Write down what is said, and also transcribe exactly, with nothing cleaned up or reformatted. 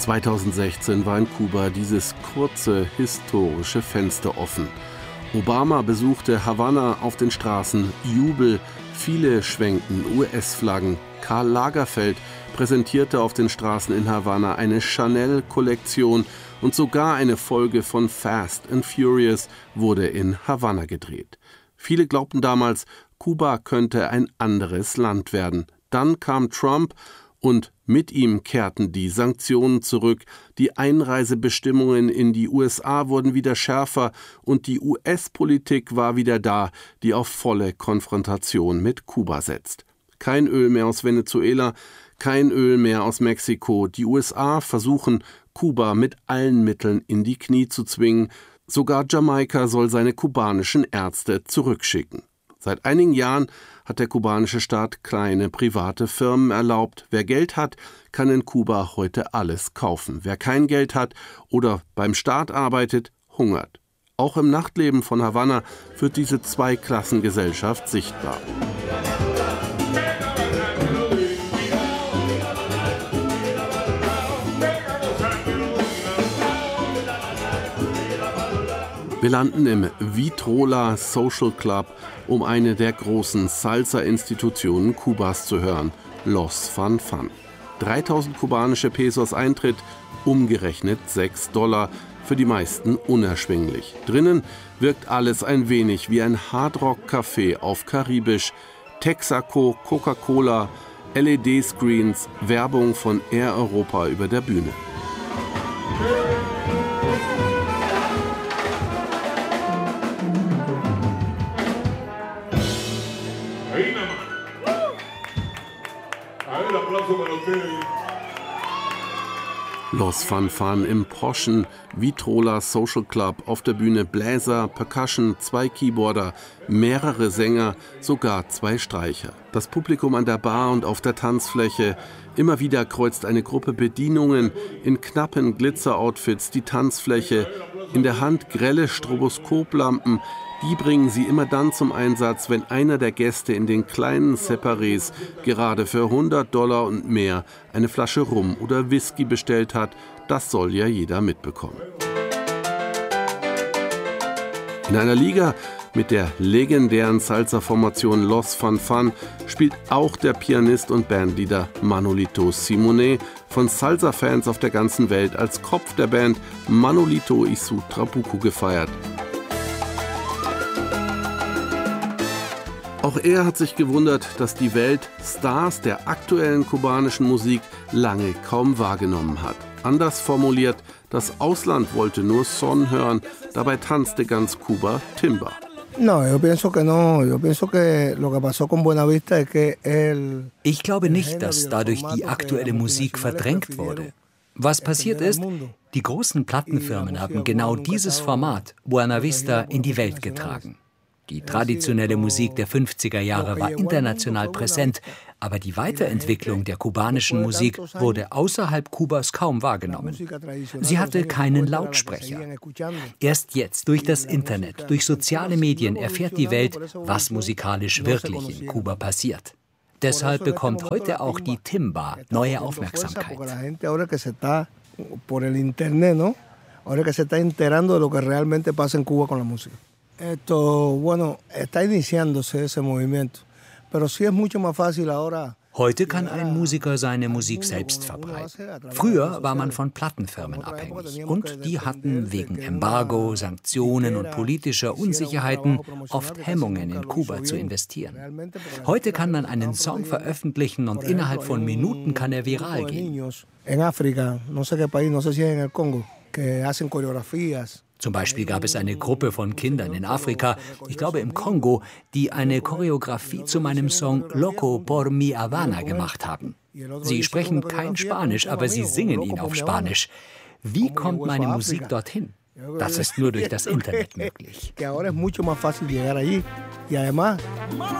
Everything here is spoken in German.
zweitausendsechzehn war in Kuba dieses kurze historische Fenster offen. Obama besuchte Havanna, auf den Straßen Jubel, viele schwenkten U S-Flaggen. Karl Lagerfeld präsentierte auf den Straßen in Havanna eine Chanel-Kollektion und sogar eine Folge von Fast and Furious wurde in Havanna gedreht. Viele glaubten damals, Kuba könnte ein anderes Land werden. Dann kam Trump und mit ihm kehrten die Sanktionen zurück, die Einreisebestimmungen in die U S A wurden wieder schärfer und die U S-Politik war wieder da, die auf volle Konfrontation mit Kuba setzt. Kein Öl mehr aus Venezuela, kein Öl mehr aus Mexiko. Die U S A versuchen, Kuba mit allen Mitteln in die Knie zu zwingen. Sogar Jamaika soll seine kubanischen Ärzte zurückschicken. Seit einigen Jahren hat der kubanische Staat kleine private Firmen erlaubt. Wer Geld hat, kann in Kuba heute alles kaufen. Wer kein Geld hat oder beim Staat arbeitet, hungert. Auch im Nachtleben von Havanna wird diese Zweiklassengesellschaft sichtbar. Wir landen im Vitrola Social Club, um eine der großen Salsa-Institutionen Kubas zu hören, Los Fan Fan. dreitausend kubanische Pesos Eintritt, umgerechnet sechs Dollar, für die meisten unerschwinglich. Drinnen wirkt alles ein wenig wie ein Hardrock-Café auf Karibisch. Texaco, Coca-Cola, L E D-Screens, Werbung von Air Europa über der Bühne. Los Fan Fan im Poschen Vitrola Social Club, auf der Bühne Bläser, Percussion, zwei Keyboarder, mehrere Sänger, sogar zwei Streicher. Das Publikum an der Bar und auf der Tanzfläche. Immer wieder kreuzt eine Gruppe Bedienungen in knappen Glitzer-Outfits die Tanzfläche. In der Hand grelle Stroboskoplampen. Die bringen sie immer dann zum Einsatz, wenn einer der Gäste in den kleinen Separés gerade für hundert Dollar und mehr eine Flasche Rum oder Whisky bestellt hat. Das soll ja jeder mitbekommen. In einer Liga mit der legendären Salsa-Formation Los Fan Fan spielt auch der Pianist und Bandleader Manolito Simone, von Salsa-Fans auf der ganzen Welt als Kopf der Band Manolito y su Trabuco gefeiert. Auch er hat sich gewundert, dass die Welt Stars der aktuellen kubanischen Musik lange kaum wahrgenommen hat. Anders formuliert, das Ausland wollte nur Son hören, dabei tanzte ganz Kuba Timba. Ich glaube nicht, dass dadurch die aktuelle Musik verdrängt wurde. Was passiert ist, die großen Plattenfirmen haben genau dieses Format, Buena Vista, in die Welt getragen. Die traditionelle Musik der fünfziger Jahre war international präsent, aber die Weiterentwicklung der kubanischen Musik wurde außerhalb Kubas kaum wahrgenommen. Sie hatte keinen Lautsprecher. Erst jetzt, durch das Internet, durch soziale Medien, erfährt die Welt, was musikalisch wirklich in Kuba passiert. Deshalb bekommt heute auch die Timba neue Aufmerksamkeit. Esto, bueno, está iniciándose ese movimiento, pero sí es mucho más fácil ahora. Heute kann ein Musiker seine Musik selbst verbreiten. Früher war man von Plattenfirmen abhängig und die hatten wegen Embargo, Sanktionen und politischer Unsicherheiten oft Hemmungen, in Kuba zu investieren. Heute kann man einen Song veröffentlichen und innerhalb von Minuten kann er viral gehen. In Afrika, no sé qué país, no sé si es en el Kongo, que hacen coreografías. Zum Beispiel gab es eine Gruppe von Kindern in Afrika, ich glaube im Kongo, die eine Choreografie zu meinem Song Loco por mi Havana gemacht haben. Sie sprechen kein Spanisch, aber sie singen ihn auf Spanisch. Wie kommt meine Musik dorthin? Das ist nur durch das Internet möglich.